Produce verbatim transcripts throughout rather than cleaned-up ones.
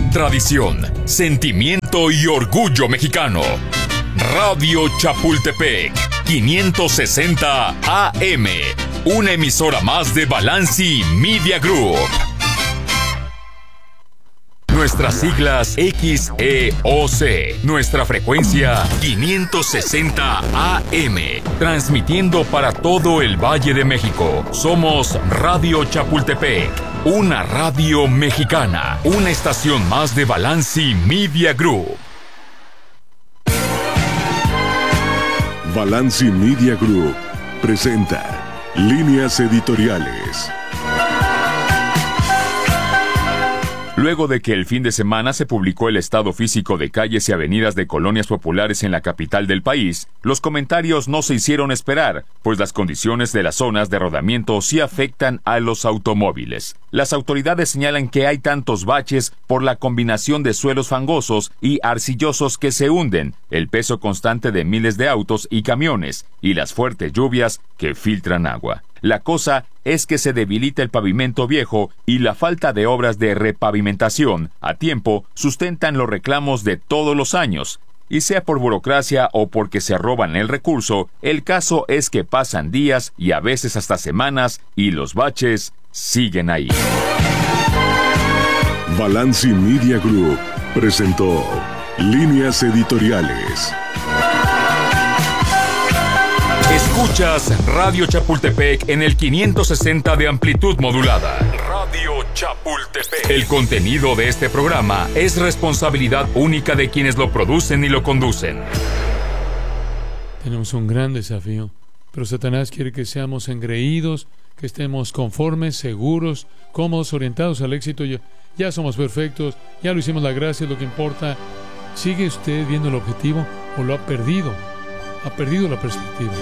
tradición, sentimiento y orgullo mexicano. Radio Chapultepec, quinientos sesenta A M, una emisora más de Balanci Media Group. Nuestras siglas X E O C, nuestra frecuencia quinientos sesenta A M, transmitiendo para todo el Valle de México. Somos Radio Chapultepec, una radio mexicana, una estación más de Balanci Media Group. Balanci Media Group presenta Líneas Editoriales. Luego de que el fin de semana se publicó el estado físico de calles y avenidas de colonias populares en la capital del país, los comentarios no se hicieron esperar, pues las condiciones de las zonas de rodamiento sí afectan a los automóviles. Las autoridades señalan que hay tantos baches por la combinación de suelos fangosos y arcillosos que se hunden, el peso constante de miles de autos y camiones, y las fuertes lluvias que filtran agua. La cosa es que se debilita el pavimento viejo y la falta de obras de repavimentación a tiempo sustentan los reclamos de todos los años. Y sea por burocracia o porque se roban el recurso, el caso es que pasan días y a veces hasta semanas y los baches siguen ahí. Balanci Media Group presentó Líneas Editoriales. Escuchas Radio Chapultepec en el quinientos sesenta de amplitud modulada. Radio Chapultepec. El contenido de este programa es responsabilidad única de quienes lo producen y lo conducen. Tenemos un gran desafío, pero Satanás quiere que seamos engreídos, que estemos conformes, seguros, cómodos, orientados al éxito. Ya, ya somos perfectos, ya lo hicimos, la gracia es lo que importa. ¿Sigue usted viendo el objetivo o lo ha perdido? Ha perdido la perspectiva.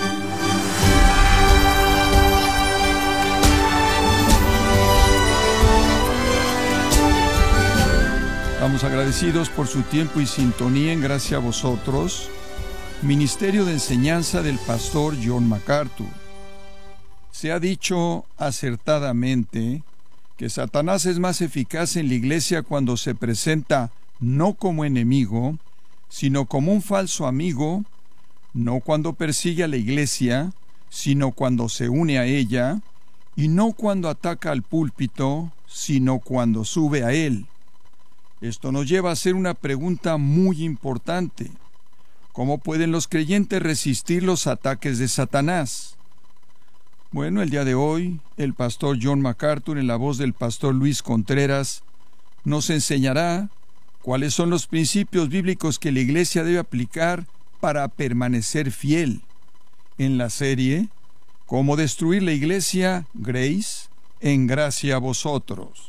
Estamos agradecidos por su tiempo y sintonía en Gracia a Vosotros, Ministerio de Enseñanza del Pastor John MacArthur. Se ha dicho acertadamente que Satanás es más eficaz en la iglesia cuando se presenta no como enemigo, sino como un falso amigo, no cuando persigue a la iglesia, sino cuando se une a ella, y no cuando ataca al púlpito, sino cuando sube a él. Esto nos lleva a hacer una pregunta muy importante. ¿Cómo pueden los creyentes resistir los ataques de Satanás? Bueno, el día de hoy, el pastor John MacArthur, en la voz del pastor Luis Contreras, nos enseñará cuáles son los principios bíblicos que la iglesia debe aplicar para permanecer fiel. En la serie, ¿Cómo destruir la iglesia? Grace, en Gracia a Vosotros.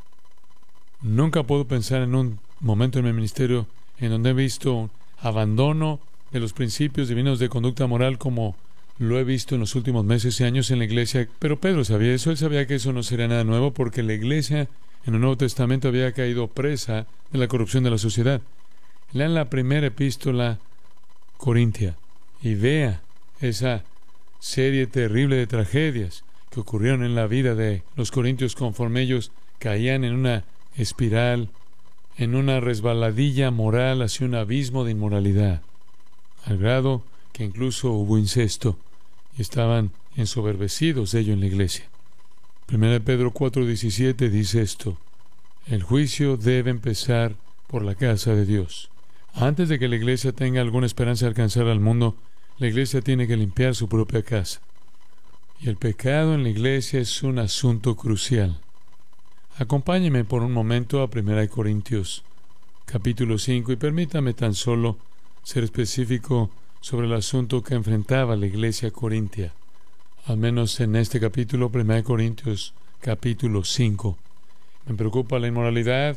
Nunca puedo pensar en un momento en mi ministerio en donde he visto abandono de los principios divinos de conducta moral como lo he visto en los últimos meses y años en la iglesia. Pero Pedro sabía eso, él sabía que eso no sería nada nuevo porque la iglesia en el Nuevo Testamento había caído presa de la corrupción de la sociedad. Lean la primera epístola Corintia y vea esa serie terrible de tragedias que ocurrieron en la vida de los corintios conforme ellos caían en una espiral, en una resbaladilla moral hacia un abismo de inmoralidad, al grado que incluso hubo incesto y estaban ensoberbecidos de ello en la iglesia. Primera de Pedro cuatro diecisiete dice esto: el juicio debe empezar por la casa de Dios. Antes de que la iglesia tenga alguna esperanza de alcanzar al mundo, la iglesia tiene que limpiar su propia casa. Y el pecado en la iglesia es un asunto crucial. Acompáñeme por un momento a Primera de Corintios, capítulo cinco, y permítame tan solo ser específico sobre el asunto que enfrentaba la iglesia corintia. Al menos en este capítulo, Primera de Corintios, capítulo cinco. Me preocupa la inmoralidad,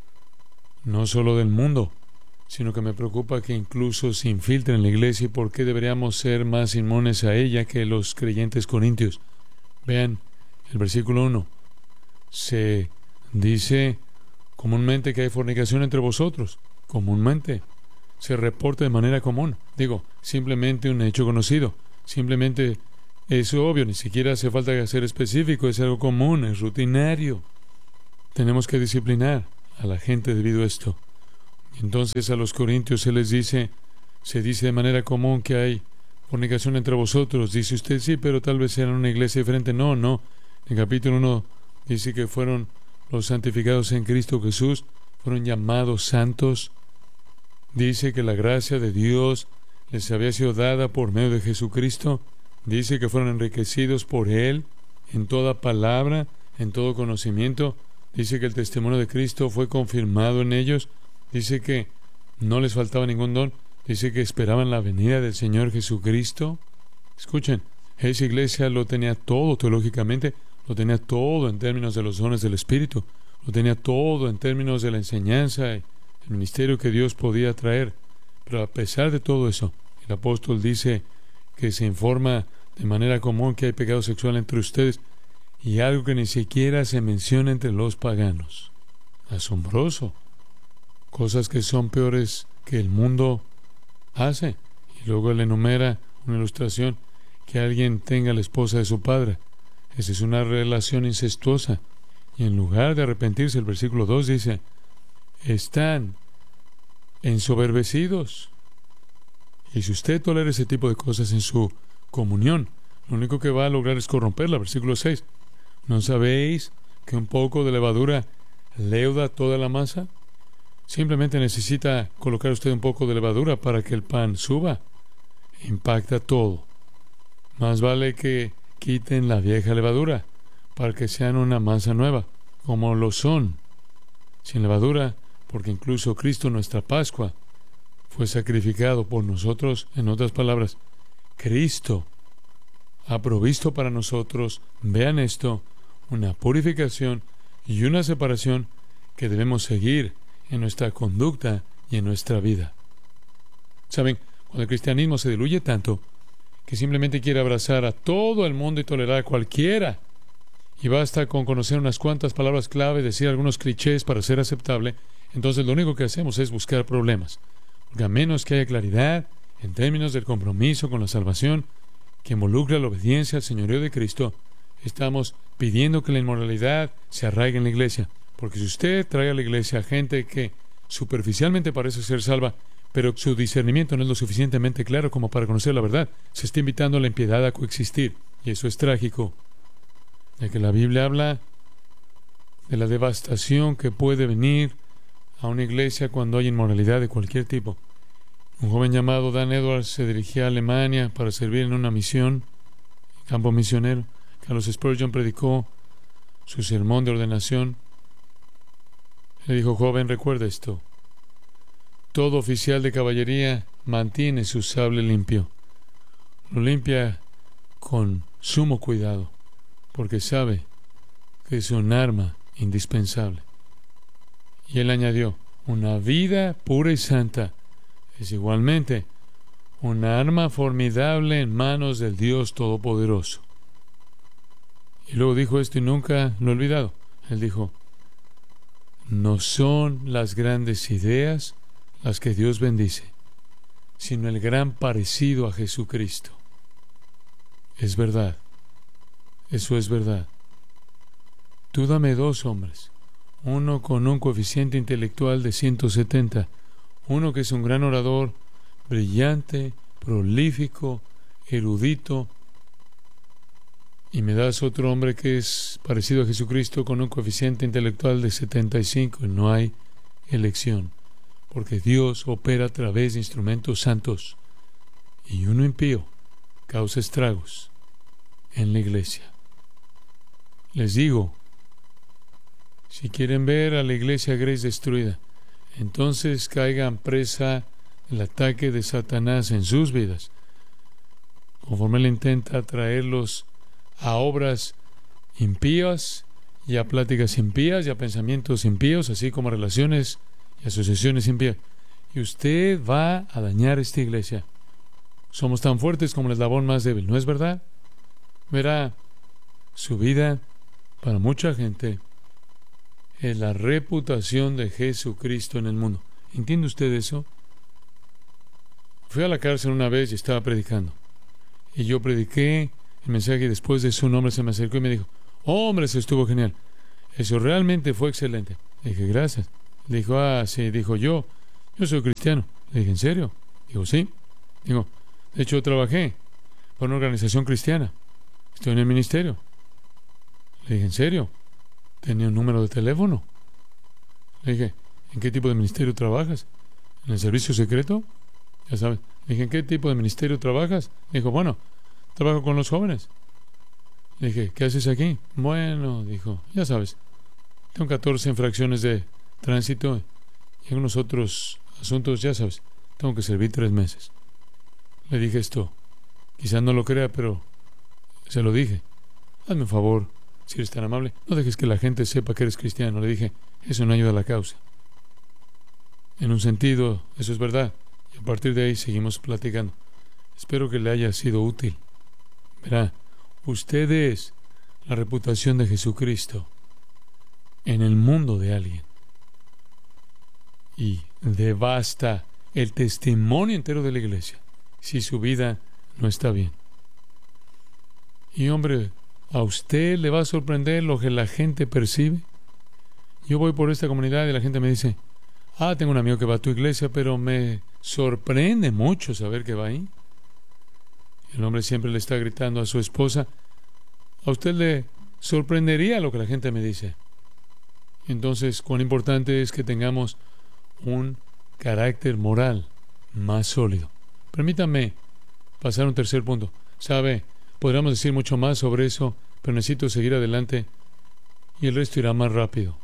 no solo del mundo, sino que me preocupa que incluso se infiltre en la iglesia y por qué deberíamos ser más inmunes a ella que los creyentes corintios. Vean el versículo uno. Se dice comúnmente que hay fornicación entre vosotros. Comúnmente. Se reporta de manera común. Digo, simplemente un hecho conocido. Simplemente es obvio, ni siquiera hace falta ser específico, es algo común, es rutinario. Tenemos que disciplinar a la gente debido a esto. Entonces a los corintios se les dice, se dice de manera común que hay fornicación entre vosotros. Dice usted, sí, pero tal vez eran una iglesia diferente. No, no. En el capítulo uno dice que fueron los santificados en Cristo Jesús, fueron llamados santos. Dice que la gracia de Dios les había sido dada por medio de Jesucristo. Dice que fueron enriquecidos por Él en toda palabra, en todo conocimiento. Dice que el testimonio de Cristo fue confirmado en ellos. Dice que no les faltaba ningún don. Dice que esperaban la venida del Señor Jesucristo. Escuchen, esa iglesia lo tenía todo teológicamente, lo tenía todo en términos de los dones del Espíritu, lo tenía todo en términos de la enseñanza y el ministerio que Dios podía traer. Pero a pesar de todo eso, el apóstol dice que se informa de manera común que hay pecado sexual entre ustedes y algo que ni siquiera se menciona entre los paganos. Asombroso. Cosas que son peores que el mundo hace. Y luego él enumera una ilustración, que alguien tenga la esposa de su padre. Esa es una relación incestuosa. Y en lugar de arrepentirse, el versículo dos dice, están ensoberbecidos. Y si usted tolera ese tipo de cosas en su comunión, lo único que va a lograr es corromperla. Versículo seis. ¿No sabéis que un poco de levadura leuda toda la masa? Simplemente necesita colocar usted un poco de levadura para que el pan suba. Impacta todo. Más vale que quiten la vieja levadura para que sean una masa nueva, como lo son, sin levadura, porque incluso Cristo, nuestra Pascua, fue sacrificado por nosotros. En otras palabras, Cristo ha provisto para nosotros, vean esto, una purificación y una separación que debemos seguir en nuestra conducta y en nuestra vida. ¿Saben? Cuando el cristianismo se diluye tanto que simplemente quiere abrazar a todo el mundo y tolerar a cualquiera, y basta con conocer unas cuantas palabras clave, decir algunos clichés para ser aceptable, entonces lo único que hacemos es buscar problemas. Porque a menos que haya claridad en términos del compromiso con la salvación que involucra la obediencia al señorío de Cristo, estamos pidiendo que la inmoralidad se arraigue en la iglesia. Porque si usted trae a la iglesia a gente que superficialmente parece ser salva, pero su discernimiento no es lo suficientemente claro como para conocer la verdad, se está invitando a la impiedad a coexistir. Y eso es trágico. De que la Biblia habla de la devastación que puede venir a una iglesia cuando hay inmoralidad de cualquier tipo. Un joven llamado Dan Edwards se dirigía a Alemania para servir en una misión, campo misionero. Carlos Spurgeon predicó su sermón de ordenación. Le dijo, joven, recuerda esto. Todo oficial de caballería mantiene su sable limpio. Lo limpia con sumo cuidado, porque sabe que es un arma indispensable. Y él añadió, una vida pura y santa es igualmente una arma formidable en manos del Dios Todopoderoso. Y luego dijo esto y nunca lo he olvidado. Él dijo, no son las grandes ideas las que Dios bendice, sino el gran parecido a Jesucristo. Es verdad. Eso es verdad. Tú dame dos hombres, uno con un coeficiente intelectual de ciento setenta, uno que es un gran orador, brillante, prolífico, erudito, y me das otro hombre que es parecido a Jesucristo con un coeficiente intelectual de setenta y cinco. No hay elección, porque Dios opera a través de instrumentos santos, y uno impío causa estragos en la iglesia. Les digo, si quieren ver a la iglesia Grace destruida, entonces caigan presa el ataque de Satanás en sus vidas, conforme él intenta traerlos a obras impías y a pláticas impías y a pensamientos impíos, así como a relaciones y asociaciones impías. Y usted va a dañar esta iglesia. Somos tan fuertes como el eslabón más débil, ¿no es verdad? Verá, su vida, para mucha gente, es la reputación de Jesucristo en el mundo. ¿Entiende usted eso? Fui a la cárcel una vez y estaba predicando. Y yo prediqué el mensaje y después de eso un hombre se me acercó y me dijo, oh, hombre, eso estuvo genial. Eso realmente fue excelente. Le dije, gracias. Dijo, ah, sí, dijo yo, yo soy cristiano. Le dije, ¿en serio? Dijo, sí. Digo, de hecho, trabajé para una organización cristiana. Estoy en el ministerio. Le dije, ¿en serio? Tenía un número de teléfono. Le dije, ¿en qué tipo de ministerio trabajas? ¿En el servicio secreto? Ya sabes. Le dije, ¿en qué tipo de ministerio trabajas? Dijo, bueno, trabajo con los jóvenes. Le dije, ¿qué haces aquí? Bueno, dijo, ya sabes, tengo catorce infracciones de tránsito y algunos otros asuntos, ya sabes, tengo que servir tres meses. Le dije esto. Quizás no lo crea, pero se lo dije. Hazme un favor, si eres tan amable, no dejes que la gente sepa que eres cristiano. Le dije, eso no ayuda a la causa. En un sentido, eso es verdad. Y a partir de ahí seguimos platicando. Espero que le haya sido útil. Verá, usted es la reputación de Jesucristo en el mundo de alguien. Y devasta el testimonio entero de la iglesia si su vida no está bien. Y hombre, ¿a usted le va a sorprender lo que la gente percibe? Yo voy por esta comunidad y la gente me dice, ah, tengo un amigo que va a tu iglesia, pero me sorprende mucho saber que va ahí. El hombre siempre le está gritando a su esposa, a usted le sorprendería lo que la gente me dice. Entonces, cuán importante es que tengamos un carácter moral más sólido. Permítame pasar a un tercer punto. Sabe, podríamos decir mucho más sobre eso, pero necesito seguir adelante y el resto irá más rápido.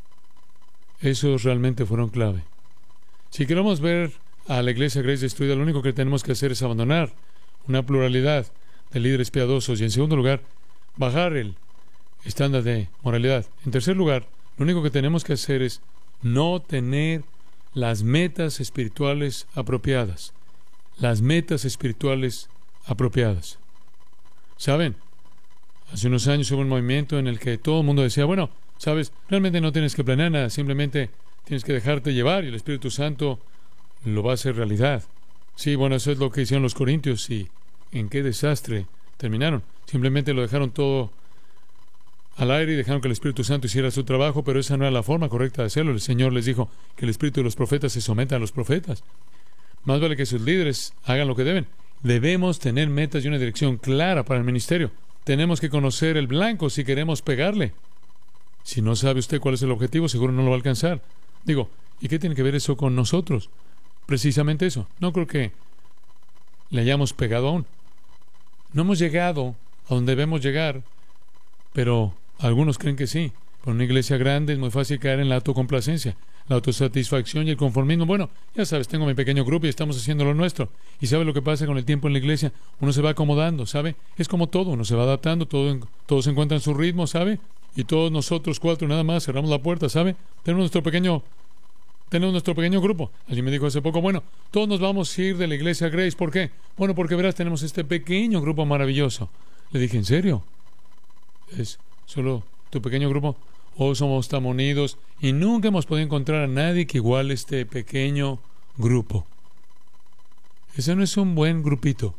Esos realmente fueron clave. Si queremos ver a la iglesia Grace destruida, lo único que tenemos que hacer es abandonar una pluralidad de líderes piadosos y, en segundo lugar, bajar el estándar de moralidad. En tercer lugar, lo único que tenemos que hacer es no tener las metas espirituales apropiadas. Las metas espirituales apropiadas. ¿Saben? Hace unos años hubo un movimiento en el que todo el mundo decía, bueno, sabes, realmente no tienes que planear nada, simplemente tienes que dejarte llevar y el Espíritu Santo lo va a hacer realidad. Sí, bueno, eso es lo que hicieron los corintios y en qué desastre terminaron. Simplemente lo dejaron todo al aire y dejaron que el Espíritu Santo hiciera su trabajo, pero esa no era la forma correcta de hacerlo. El Señor les dijo que el Espíritu de los profetas se someta a los profetas. Más vale que sus líderes hagan lo que deben. Debemos tener metas y una dirección clara para el ministerio. Tenemos que conocer el blanco si queremos pegarle. Si no sabe usted cuál es el objetivo, seguro no lo va a alcanzar. Digo, ¿y qué tiene que ver eso con nosotros? Precisamente eso. No creo que le hayamos pegado aún. No hemos llegado a donde debemos llegar, pero algunos creen que sí. Para una iglesia grande es muy fácil caer en la autocomplacencia, la autosatisfacción y el conformismo. Bueno, ya sabes, tengo mi pequeño grupo y estamos haciendo lo nuestro. ¿Y sabe lo que pasa con el tiempo en la iglesia? Uno se va acomodando, ¿sabe? Es como todo, uno se va adaptando, todo, todo se encuentra en su ritmo, ¿sabe? Y todos nosotros cuatro nada más cerramos la puerta, ¿sabe? Tenemos nuestro pequeño, tenemos nuestro pequeño grupo. Alguien me dijo hace poco, bueno, todos nos vamos a ir de la iglesia Grace. ¿Por qué? Bueno, porque verás, tenemos este pequeño grupo maravilloso. Le dije, ¿en serio? ¿Es solo tu pequeño grupo? ¿O somos tan unidos y nunca hemos podido encontrar a nadie que iguale este pequeño grupo? Ese no es un buen grupito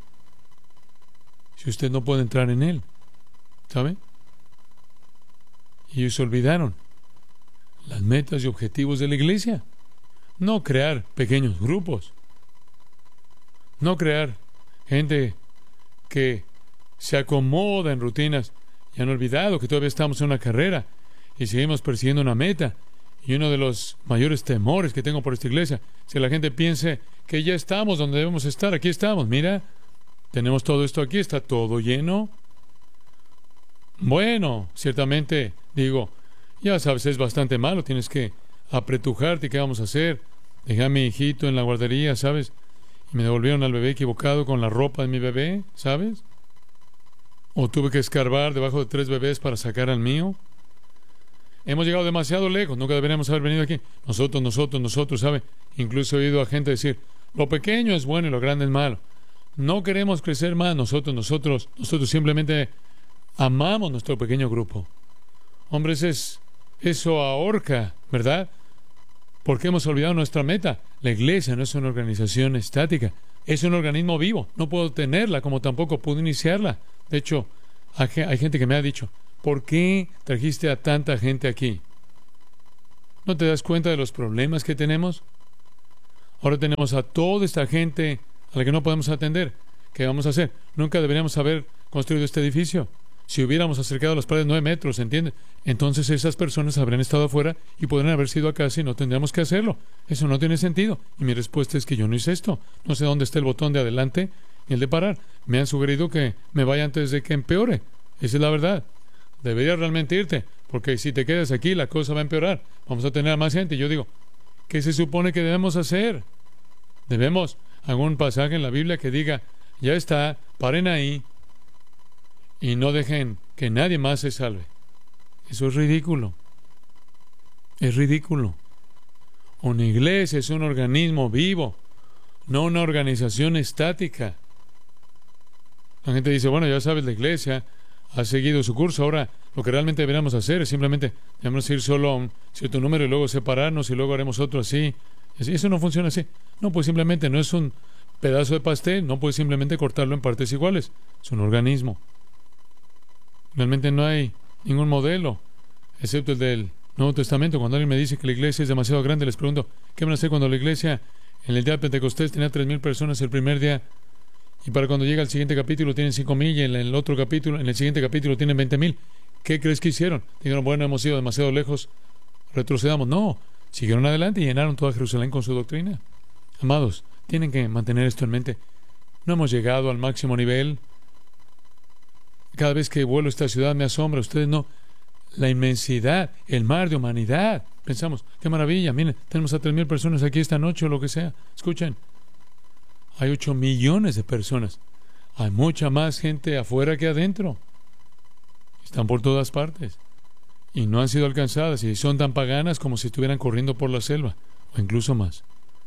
si usted no puede entrar en él, ¿sabe? Y ellos olvidaron las metas y objetivos de la iglesia. No crear pequeños grupos. No crear gente que se acomoda en rutinas y han olvidado que todavía estamos en una carrera y seguimos persiguiendo una meta. Y uno de los mayores temores que tengo por esta iglesia es que la gente piense que ya estamos donde debemos estar. Aquí estamos, mira, tenemos todo esto aquí, está todo lleno. Bueno, ciertamente, digo, ya sabes, es bastante malo, tienes que apretujarte. ¿Qué vamos a hacer? Dejé a mi hijito en la guardería, ¿sabes? Y me devolvieron al bebé equivocado con la ropa de mi bebé, ¿sabes? O tuve que escarbar debajo de tres bebés para sacar al mío. Hemos llegado demasiado lejos, nunca deberíamos haber venido aquí. Nosotros, nosotros, nosotros, ¿sabe? Incluso he oído a gente decir, lo pequeño es bueno y lo grande es malo. No queremos crecer más, nosotros, nosotros, nosotros simplemente amamos nuestro pequeño grupo. Hombres, es, eso ahorca, ¿verdad? Porque hemos olvidado nuestra meta. La iglesia no es una organización estática, es un organismo vivo. No puedo tenerla como tampoco puedo iniciarla. De hecho, hay gente que me ha dicho, ¿por qué trajiste a tanta gente aquí? ¿No te das cuenta de los problemas que tenemos? Ahora tenemos a toda esta gente a la que no podemos atender. ¿Qué vamos a hacer? Nunca deberíamos haber construido este edificio. Si hubiéramos acercado las paredes nueve metros, ¿entiendes? Entonces esas personas habrían estado afuera y podrían haber sido a casa y no tendríamos que hacerlo. Eso no tiene sentido. Y mi respuesta es que yo no hice esto. No sé dónde está el botón de adelante ni el de parar. Me han sugerido que me vaya antes de que empeore. Esa es la verdad. Deberías realmente irte, porque si te quedas aquí la cosa va a empeorar. Vamos a tener a más gente. Y yo digo, ¿qué se supone que debemos hacer? Debemos algún pasaje en la Biblia que diga, ya está, paren ahí y no dejen que nadie más se salve. Eso es ridículo. Es ridículo. Una iglesia es un organismo vivo, no una organización estática. La gente dice, bueno, ya sabes, la iglesia ha seguido su curso. Ahora, lo que realmente deberíamos hacer es simplemente, debemos ir solo a un cierto número y luego separarnos y luego haremos otro así. Eso no funciona así. No, pues simplemente no es un pedazo de pastel, no puedes simplemente cortarlo en partes iguales. Es un organismo. Realmente no hay ningún modelo, excepto el del Nuevo Testamento. Cuando alguien me dice que la iglesia es demasiado grande, les pregunto, ¿qué van a hacer cuando la iglesia en el día de Pentecostés tenía tres mil personas el primer día? Y para cuando llega el siguiente capítulo tienen cinco mil y en el otro capítulo, en el siguiente capítulo tienen veinte mil. ¿Qué crees que hicieron? Dijeron, bueno, hemos ido demasiado lejos, retrocedamos. No, siguieron adelante y llenaron toda Jerusalén con su doctrina. Amados, tienen que mantener esto en mente. No hemos llegado al máximo nivel. Cada vez que vuelo a esta ciudad me asombra. Ustedes no. La inmensidad, el mar de humanidad. Pensamos, qué maravilla. Miren, tenemos a tres mil personas aquí esta noche o lo que sea. Escuchen. Hay ocho millones de personas. Hay mucha más gente afuera que adentro. Están por todas partes. Y no han sido alcanzadas. Y son tan paganas como si estuvieran corriendo por la selva. O incluso más.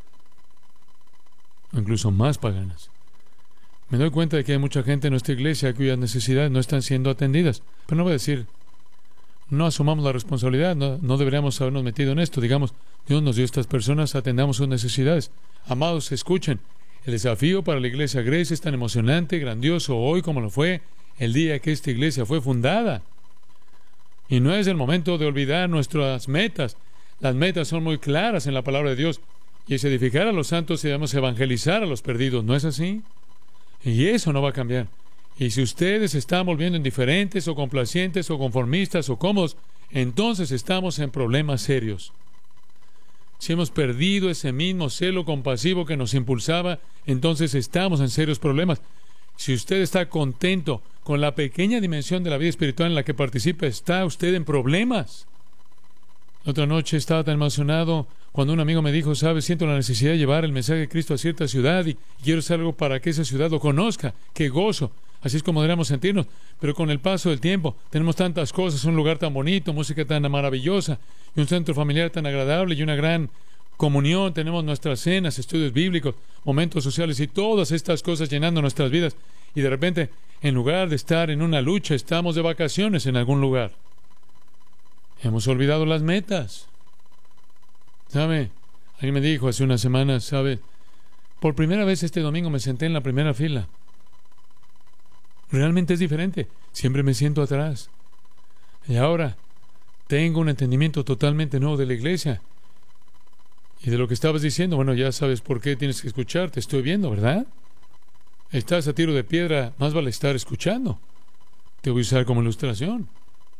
O incluso más paganas. Me doy cuenta de que hay mucha gente en nuestra iglesia cuyas necesidades no están siendo atendidas. Pero no voy a decir, no asumamos la responsabilidad, no, no deberíamos habernos metido en esto. Digamos, Dios nos dio a estas personas, atendamos sus necesidades. Amados, escuchen, el desafío para la iglesia Grace es tan emocionante, grandioso hoy como lo fue el día que esta iglesia fue fundada. Y no es el momento de olvidar nuestras metas. Las metas son muy claras en la palabra de Dios. Y es edificar a los santos y debemos evangelizar a los perdidos. ¿No es así? Y eso no va a cambiar. Y si ustedes se están volviendo indiferentes o complacientes o conformistas o cómodos, entonces estamos en problemas serios. Si hemos perdido ese mismo celo compasivo que nos impulsaba, entonces estamos en serios problemas. Si usted está contento con la pequeña dimensión de la vida espiritual en la que participa, está usted en problemas. La otra noche estaba tan emocionado cuando un amigo me dijo, sabes, siento la necesidad de llevar el mensaje de Cristo a cierta ciudad y quiero hacer algo para que esa ciudad lo conozca. ¡Qué gozo! Así es como deberíamos sentirnos. Pero con el paso del tiempo tenemos tantas cosas, un lugar tan bonito, música tan maravillosa y un centro familiar tan agradable y una gran comunión. Tenemos nuestras cenas, estudios bíblicos, momentos sociales y todas estas cosas llenando nuestras vidas. Y de repente, en lugar de estar en una lucha, estamos de vacaciones en algún lugar. Hemos olvidado las metas. ¿Sabe? Alguien me dijo hace unas semanas, ¿sabe? Por primera vez este domingo me senté en la primera fila. Realmente es diferente. Siempre me siento atrás. Y ahora tengo un entendimiento totalmente nuevo de la iglesia. Y de lo que estabas diciendo, bueno, ya sabes por qué tienes que escuchar. Te estoy viendo, ¿verdad? Estás a tiro de piedra, más vale estar escuchando. Te voy a usar como ilustración.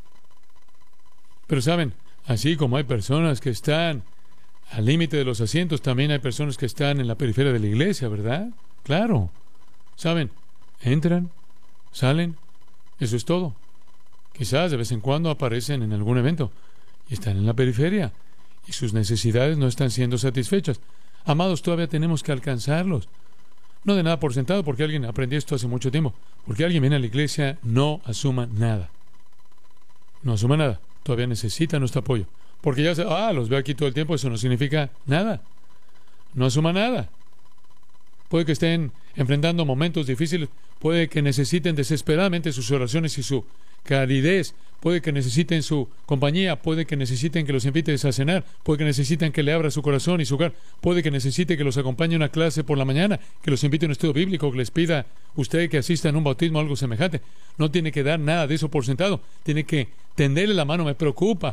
Pero saben, así como hay personas que están al límite de los asientos, también hay personas que están en la periferia de la iglesia, ¿verdad? Claro. Saben, entran, salen, eso es todo. Quizás de vez en cuando aparecen en algún evento y están en la periferia y sus necesidades no están siendo satisfechas. Amados, todavía tenemos que alcanzarlos. No de nada por sentado, porque alguien aprendió esto hace mucho tiempo. Porque alguien viene a la iglesia, no asuma nada. No asuma nada. Todavía necesita nuestro apoyo. Porque ya se, ah, los veo aquí todo el tiempo, eso no significa nada. No asuma nada. Puede que estén enfrentando momentos difíciles, puede que necesiten desesperadamente sus oraciones y su calidez, puede que necesiten su compañía, puede que necesiten que los invites a cenar, puede que necesiten que le abra su corazón y su hogar, puede que necesite que los acompañe a una clase por la mañana, que los invite a un estudio bíblico, que les pida usted que asista en un bautismo o algo semejante. No tiene que dar nada de eso por sentado, tiene que tenderle la mano. Me preocupa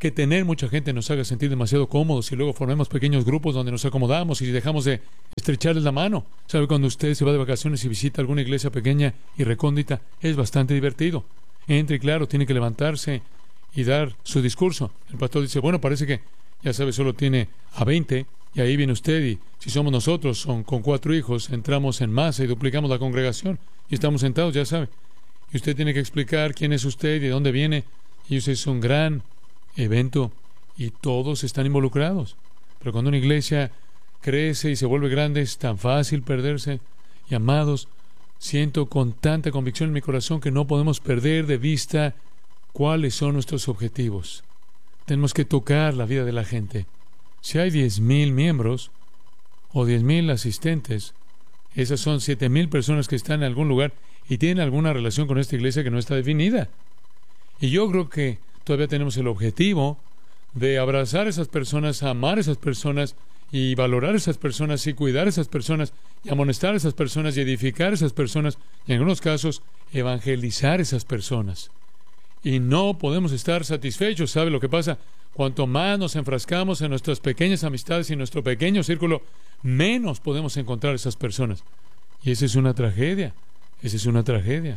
que tener mucha gente nos haga sentir demasiado cómodos y luego formemos pequeños grupos donde nos acomodamos y dejamos de estrecharles la mano. ¿Sabe? Cuando usted se va de vacaciones y visita alguna iglesia pequeña y recóndita, es bastante divertido. Entra y claro, tiene que levantarse y dar su discurso. El pastor dice, bueno, parece que, ya sabe, solo tiene a veinte y ahí viene usted y si somos nosotros, son con cuatro hijos, entramos en masa y duplicamos la congregación y estamos sentados, ya sabe. Y usted tiene que explicar quién es usted y de dónde viene. Y eso es un gran evento y todos están involucrados. Pero cuando una iglesia crece y se vuelve grande, es tan fácil perderse. Y amados, siento con tanta convicción en mi corazón que no podemos perder de vista cuáles son nuestros objetivos. Tenemos que tocar la vida de la gente. Si hay diez mil miembros o diez mil asistentes, esas son siete mil personas que están en algún lugar y tienen alguna relación con esta iglesia que no está definida. Y yo creo que todavía tenemos el objetivo de abrazar a esas personas, amar a esas personas y valorar a esas personas y cuidar a esas personas y amonestar a esas personas y edificar a esas personas y en algunos casos evangelizar a esas personas. Y no podemos estar satisfechos. ¿Sabe lo que pasa? Cuanto más nos enfrascamos en nuestras pequeñas amistades y en nuestro pequeño círculo, menos podemos encontrar a esas personas. Y esa es una tragedia. Esa es una tragedia.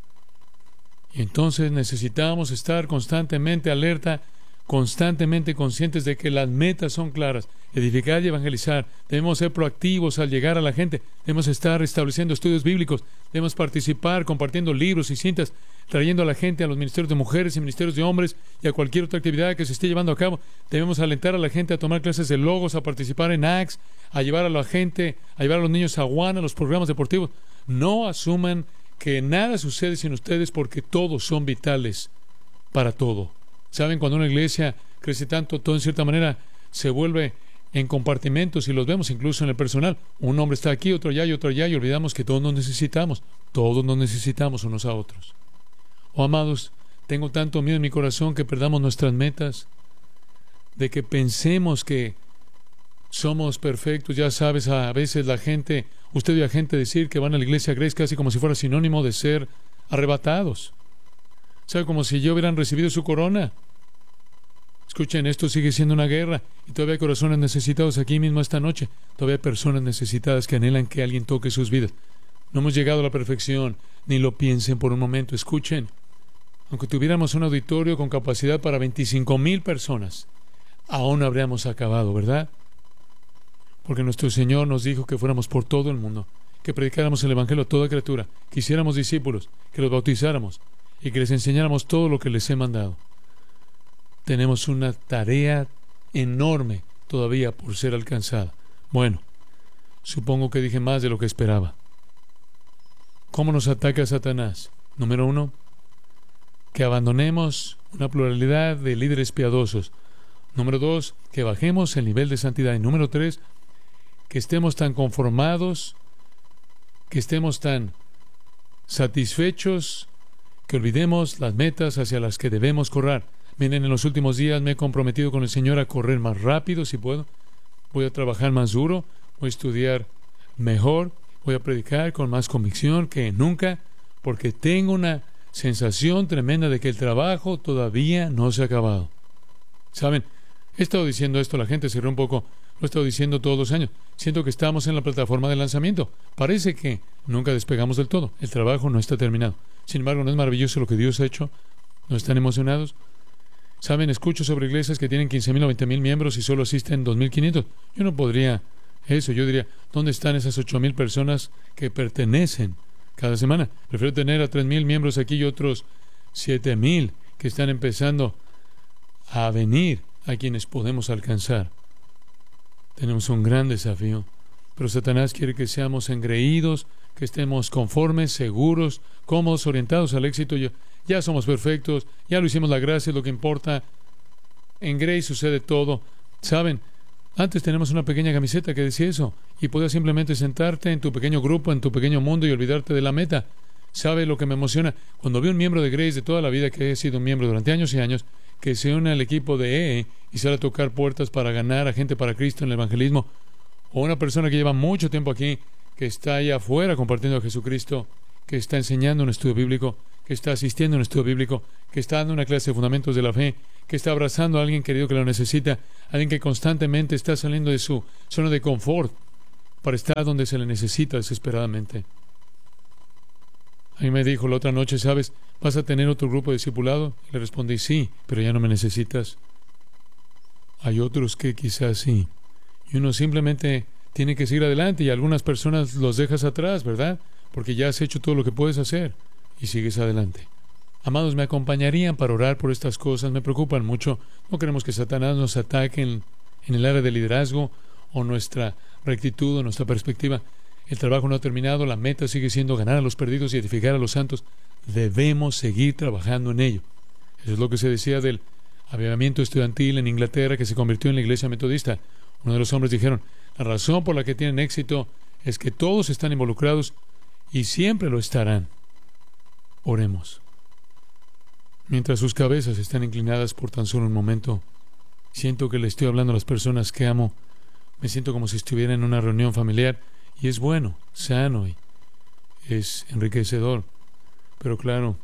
Y entonces necesitamos estar constantemente alerta, constantemente conscientes de que las metas son claras. Edificar y evangelizar. Debemos ser proactivos al llegar a la gente. Debemos estar estableciendo estudios bíblicos. Debemos participar compartiendo libros y cintas, trayendo a la gente a los ministerios de mujeres y ministerios de hombres y a cualquier otra actividad que se esté llevando a cabo. Debemos alentar a la gente a tomar clases de logos, a participar en A C T S, a llevar a la gente, a llevar a los niños a Awana, a los programas deportivos. No asuman que nada sucede sin ustedes porque todos son vitales para todo. ¿Saben? Cuando una iglesia crece tanto, todo en cierta manera se vuelve en compartimentos y los vemos incluso en el personal. Un hombre está aquí, otro allá y otro allá y olvidamos que todos nos necesitamos. Todos nos necesitamos unos a otros. Oh, amados, tengo tanto miedo en mi corazón que perdamos nuestras metas, de que pensemos que somos perfectos. Ya sabes, a veces la gente, usted ve a gente decir que van a la iglesia Grace casi como si fuera sinónimo de ser arrebatados. ¿Sabe? Como si ya hubieran recibido su corona. Escuchen, esto sigue siendo una guerra y todavía hay corazones necesitados aquí mismo esta noche. Todavía hay personas necesitadas que anhelan que alguien toque sus vidas. No hemos llegado a la perfección, ni lo piensen por un momento. Escuchen, aunque tuviéramos un auditorio con capacidad para veinticinco mil personas, aún no habríamos acabado, ¿verdad? Porque nuestro Señor nos dijo que fuéramos por todo el mundo, que predicáramos el Evangelio a toda criatura, que hiciéramos discípulos, que los bautizáramos y que les enseñáramos todo lo que les he mandado. Tenemos una tarea enorme todavía por ser alcanzada. Bueno, supongo que dije más de lo que esperaba. ¿Cómo nos ataca Satanás? Número uno, que abandonemos una pluralidad de líderes piadosos. Número dos, que bajemos el nivel de santidad. Y número tres, que estemos tan conformados, que estemos tan satisfechos, que olvidemos las metas hacia las que debemos correr. Miren, en los últimos días me he comprometido con el Señor a correr más rápido si puedo. Voy a trabajar más duro, voy a estudiar mejor, voy a predicar con más convicción que nunca, porque tengo una sensación tremenda de que el trabajo todavía no se ha acabado. ¿Saben? He estado diciendo esto, la gente se ríe un poco, lo he estado diciendo todos los años. Siento que estamos en la plataforma de lanzamiento. Parece que nunca despegamos del todo. El trabajo no está terminado. Sin embargo, ¿no es maravilloso lo que Dios ha hecho? ¿No están emocionados? ¿Saben? Escucho sobre iglesias que tienen quince mil o veinte mil miembros y solo asisten dos mil quinientos. Yo no podría eso. Yo diría, ¿dónde están esas ocho mil personas que pertenecen cada semana? Prefiero tener a tres mil miembros aquí y otros siete mil que están empezando a venir, a quienes podemos alcanzar. Tenemos un gran desafío, pero Satanás quiere que seamos engreídos, que estemos conformes, seguros, cómodos, orientados al éxito. Ya, ya somos perfectos, ya lo hicimos, la gracia es lo que importa. En Grace sucede todo. ¿Saben? Antes tenemos una pequeña camiseta que decía eso, y podías simplemente sentarte en tu pequeño grupo, en tu pequeño mundo y olvidarte de la meta. ¿Sabe lo que me emociona? Cuando veo un miembro de Grace de toda la vida, que he sido un miembro durante años y años, que se une al equipo de E E y sale a tocar puertas para ganar a gente para Cristo en el evangelismo, o una persona que lleva mucho tiempo aquí, que está allá afuera compartiendo a Jesucristo que está enseñando un estudio bíblico, que está asistiendo a un estudio bíblico, que está dando una clase de fundamentos de la fe, que está abrazando a alguien querido que lo necesita, alguien que constantemente está saliendo de su zona de confort para estar donde se le necesita desesperadamente. A mí me dijo la otra noche, ¿sabes? ¿Vas a tener otro grupo de discipulado? Y le respondí, sí, pero ya no me necesitas. Hay otros que quizás sí. Y uno simplemente tiene que seguir adelante y algunas personas los dejas atrás, ¿verdad? Porque ya has hecho todo lo que puedes hacer y sigues adelante. Amados, me acompañarían para orar por estas cosas. Me preocupan mucho. No queremos que Satanás nos ataque en, en el área de liderazgo o nuestra rectitud o nuestra perspectiva. El trabajo no ha terminado. La meta sigue siendo ganar a los perdidos y edificar a los santos. Debemos seguir trabajando en ello. Eso es lo que se decía del avivamiento estudiantil en Inglaterra que se convirtió en la iglesia metodista. Uno de los hombres dijeron, la razón por la que tienen éxito es que todos están involucrados y siempre lo estarán. Oremos. Mientras sus cabezas están inclinadas por tan solo un momento, siento que le estoy hablando a las personas que amo. Me siento como si estuviera en una reunión familiar y es bueno, sano y es enriquecedor. Pero claro,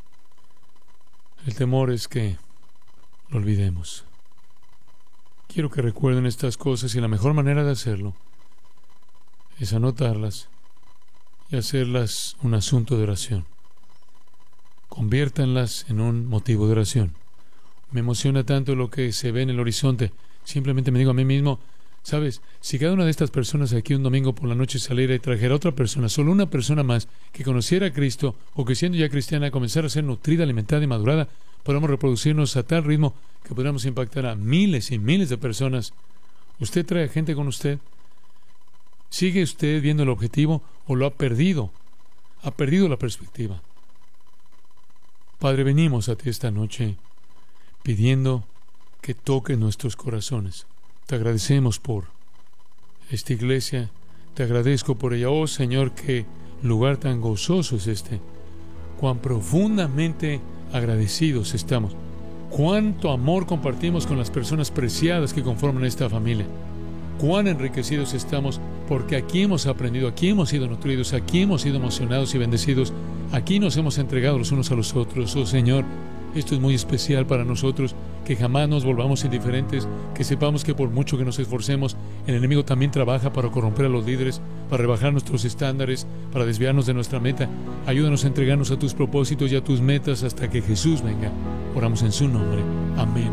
el temor es que lo olvidemos. Quiero que recuerden estas cosas y la mejor manera de hacerlo es anotarlas y hacerlas un asunto de oración. Conviértanlas en un motivo de oración. Me emociona tanto lo que se ve en el horizonte. Simplemente me digo a mí mismo, ¿sabes? Si cada una de estas personas aquí un domingo por la noche saliera y trajera a otra persona, solo una persona más, que conociera a Cristo o que siendo ya cristiana comenzara a ser nutrida, alimentada y madurada, podamos reproducirnos a tal ritmo que podamos impactar a miles y miles de personas. ¿Usted trae gente con usted? ¿Sigue usted viendo el objetivo o lo ha perdido? Ha perdido la perspectiva. Padre, venimos a ti esta noche pidiendo que toque nuestros corazones. Te agradecemos por esta iglesia. Te agradezco por ella. Oh Señor, qué lugar tan gozoso es este. Cuán profundamente agradecidos estamos. Cuánto amor compartimos con las personas preciadas que conforman esta familia. Cuán enriquecidos estamos porque aquí hemos aprendido, aquí hemos sido nutridos, aquí hemos sido emocionados y bendecidos. Aquí nos hemos entregado los unos a los otros. Oh Señor, esto es muy especial para nosotros, que jamás nos volvamos indiferentes, que sepamos que por mucho que nos esforcemos, el enemigo también trabaja para corromper a los líderes, para rebajar nuestros estándares, para desviarnos de nuestra meta. Ayúdanos a entregarnos a tus propósitos y a tus metas hasta que Jesús venga. Oramos en su nombre. Amén.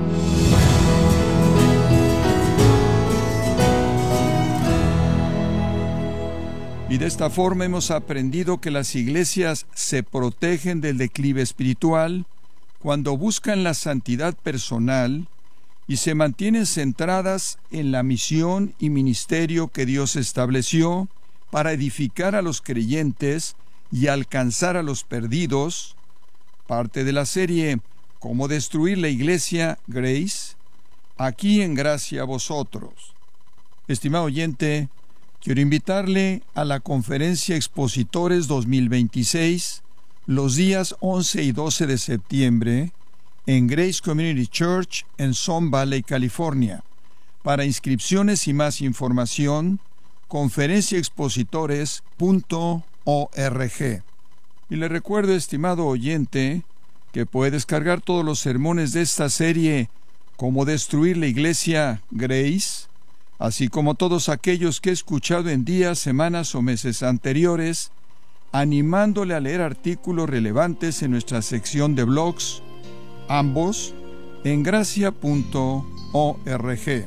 Y de esta forma hemos aprendido que las iglesias se protegen del declive espiritual cuando buscan la santidad personal y se mantienen centradas en la misión y ministerio que Dios estableció para edificar a los creyentes y alcanzar a los perdidos. Parte de la serie Cómo destruir la iglesia, Grace, aquí en Gracia a Vosotros. Estimado oyente, quiero invitarle a la Conferencia Expositores dos mil veintiséis, los días once y doce de septiembre, en Grace Community Church en Sun Valley, California. Para inscripciones y más información, conferencia expositores punto org. Y le recuerdo, estimado oyente, que puede descargar todos los sermones de esta serie, Cómo destruir la iglesia, Grace, así como todos aquellos que he escuchado en días, semanas o meses anteriores, animándole a leer artículos relevantes en nuestra sección de blogs, ambos en gracia punto org.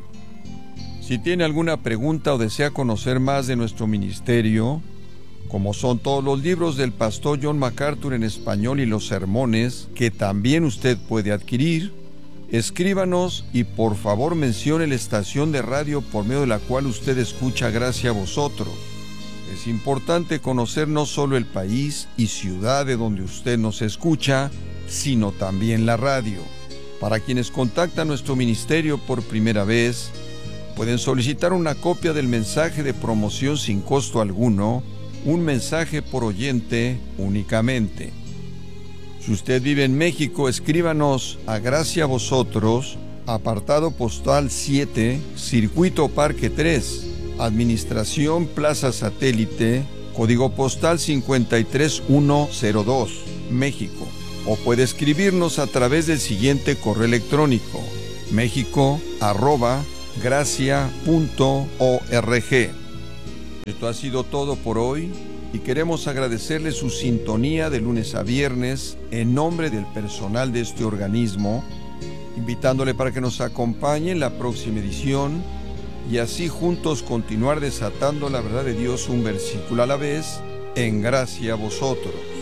Si tiene alguna pregunta o desea conocer más de nuestro ministerio, como son todos los libros del pastor John MacArthur en español y los sermones que también usted puede adquirir, escríbanos y por favor mencione la estación de radio por medio de la cual usted escucha Gracia a Vosotros. Es importante conocer no solo el país y ciudad de donde usted nos escucha, sino también la radio. Para quienes contactan nuestro ministerio por primera vez, pueden solicitar una copia del mensaje de promoción sin costo alguno, un mensaje por oyente únicamente. Si usted vive en México, escríbanos a Gracia a Vosotros, apartado postal siete, Circuito Parque tres, Administración Plaza Satélite, código postal cincuenta y tres mil ciento dos, México. O puede escribirnos a través del siguiente correo electrónico: mexico arroba gracia punto org. Esto ha sido todo por hoy y queremos agradecerle su sintonía de lunes a viernes en nombre del personal de este organismo, invitándole para que nos acompañe en la próxima edición y así juntos continuar desatando la verdad de Dios un versículo a la vez, en gracia a vosotros.